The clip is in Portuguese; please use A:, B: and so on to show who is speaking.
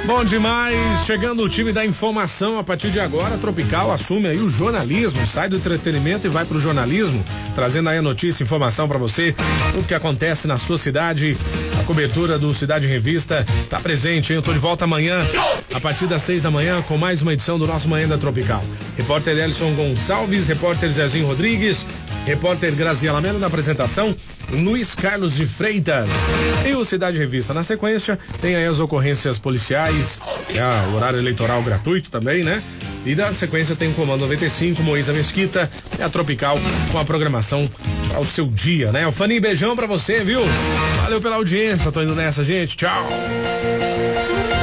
A: Bom demais, chegando o time da informação a partir de agora. Tropical assume aí o jornalismo, sai do entretenimento e vai pro jornalismo, trazendo aí a notícia, informação para você, tudo que acontece na sua cidade. A cobertura do Cidade Revista tá presente, hein? Eu tô de volta amanhã a partir das 6 da manhã com mais uma edição do nosso Manhã da Tropical. Repórter Elson Gonçalves, repórter Zezinho Rodrigues, repórter Graziela Mello na apresentação, Luiz Carlos de Freitas. E o Cidade Revista na sequência tem aí as ocorrências policiais, o horário eleitoral gratuito também, né? E na sequência tem o Comando 95, Moísa Mesquita, a Tropical com a programação para o seu dia, né? O Faninho, beijão pra você, viu? Valeu pela audiência, tô indo nessa, gente. Tchau.